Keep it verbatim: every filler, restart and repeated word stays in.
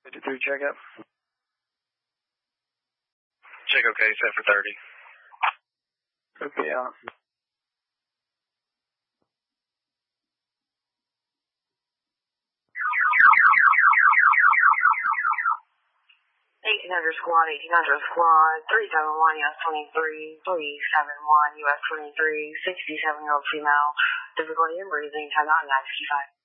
fifty-three checkup. Check okay, set for thirty. Okay, uh. eighteen hundred squad, eighteen hundred squad, three seven one U S twenty-three, three seven one U S twenty-three, sixty-seven year old female, difficulty in breathing, time out nine fifty-five.